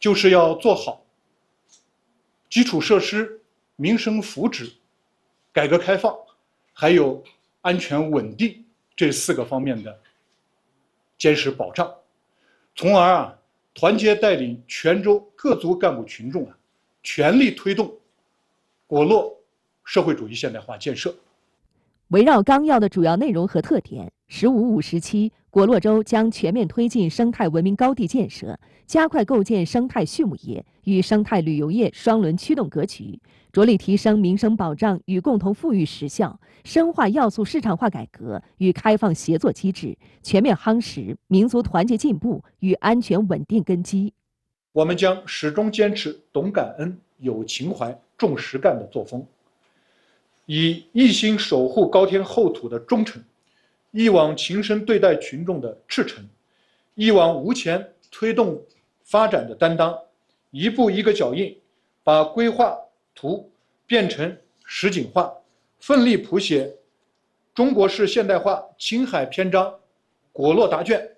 就是要做好基础设施、民生福祉、改革开放，还有安全稳定这4个方面的坚实保障，从而团结带领全州各族干部群众全力推动果洛社会主义现代化建设。 围绕纲要的主要内容和特点，“15-5”时期，果洛州将全面推进生态文明高地建设，加快构建生态畜牧业与生态旅游业双轮驱动格局，着力提升民生保障与共同富裕实效，深化要素市场化改革与开放协作机制，全面夯实民族团结进步与安全稳定根基。 我们将始终坚持懂感恩、有情怀、重实干的作风，以一心守护高天厚土的忠诚，一往情深对待群众的赤诚，一往无前推动发展的担当，一步一个脚印，把规划图变成实景化，奋力谱写中国式现代化青海篇章果洛答卷。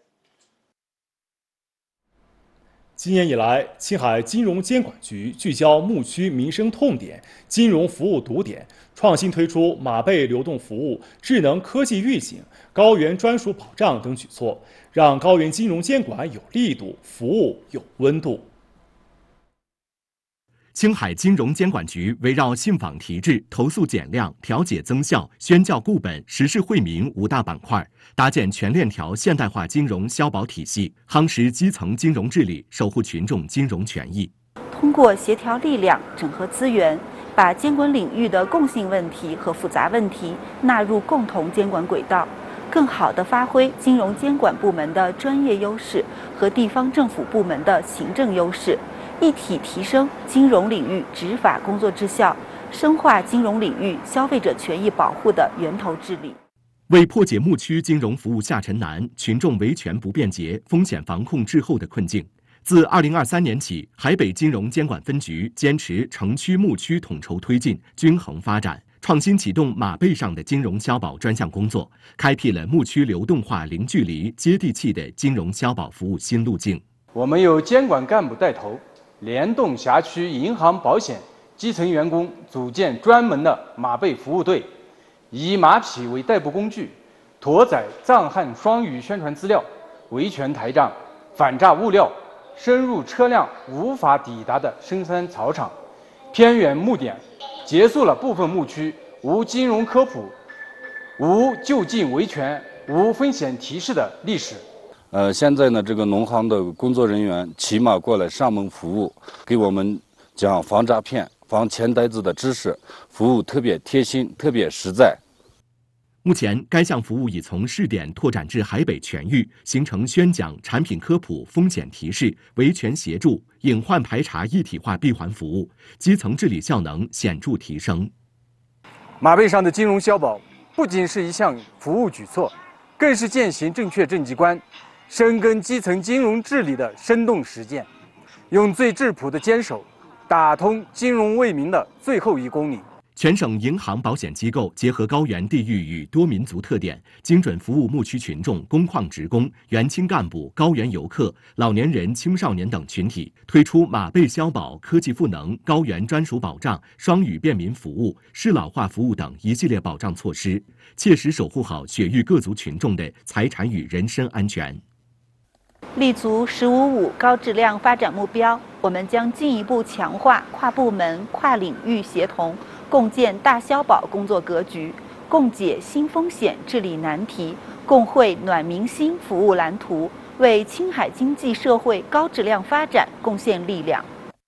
今年以来，青海金融监管局聚焦牧区民生痛点、金融服务堵点，创新推出马背流动服务、智能科技预警、高原专属保障等举措，让高原金融监管有力度，服务有温度。 青海金融监管局围绕信访提质、投诉减量、调解增效、宣教固本、实事惠民5大板块，搭建全链条现代化金融消保体系，夯实基层金融治理，守护群众金融权益。 通过协调力量、整合资源，把监管领域的共性问题和复杂问题纳入共同监管轨道，更好地发挥金融监管部门的专业优势和地方政府部门的行政优势，一体提升金融领域执法工作质效，深化金融领域消费者权益保护的源头治理。 为破解牧区金融服务下沉难、群众维权不便捷、风险防控滞后的困境，自2023年起，海北金融监管分局坚持城区牧区统筹推进、均衡发展，创新启动马背上的金融消保专项工作，开辟了牧区流动化、零距离、接地气的金融消保服务新路径。 我们由监管干部带头，联动辖区银行、保险基层员工，组建专门的马背服务队，以马匹为代步工具，驮载藏汉双语宣传资料、维权台账、反诈物料，深入车辆无法抵达的深山草场、偏远牧点，结束了部分牧区无金融科普、无就近维权、无风险提示的历史。 现在呢，这个农行的工作人员骑马过来上门服务，给我们讲防诈骗、防钱呆子的知识，服务特别贴心、特别实在。 目前，该项服务已从试点拓展至海北全域，形成宣讲、产品科普、风险提示、维权协助、隐患排查一体化闭环服务，基层治理效能显著提升。 马背上的金融消保不仅是一项服务举措，更是践行正确政绩观、深耕基层金融治理的生动实践，用最质朴的坚守，打通金融为民的最后1公里。 全省银行保险机构结合高原地域与多民族特点，精准服务牧区群众、工矿职工、原青干部、高原游客、老年人、青少年等群体，推出马背消保、科技赋能、高原专属保障、双语便民服务、适老化服务等一系列保障措施，切实守护好雪域各族群众的财产与人身安全。 立足“15-5”高质量发展目标，我们将进一步强化跨部门、跨领域协同，共建大消保工作格局，共解新风险治理难题，共绘暖民心服务蓝图，为青海经济社会高质量发展贡献力量。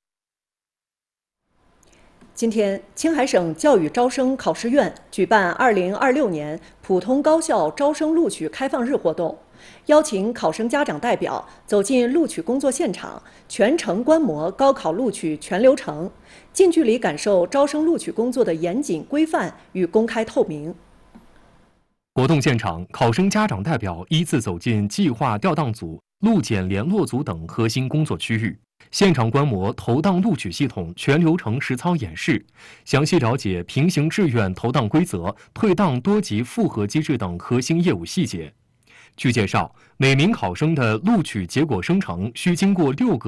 今天，青海省教育招生考试院举办2026年普通高校招生录取开放日活动，邀请考生家长代表走进录取工作现场，全程观摩高考录取全流程，近距离感受招生录取工作的严谨规范与公开透明。 活动现场，考生家长代表依次走进计划调档组、录检联络组等核心工作区域，现场观摩投档录取系统全流程实操演示，详细了解平行志愿投档规则、退档多级复核机制等核心业务细节。据介绍，每名考生的录取结果生成需经过6个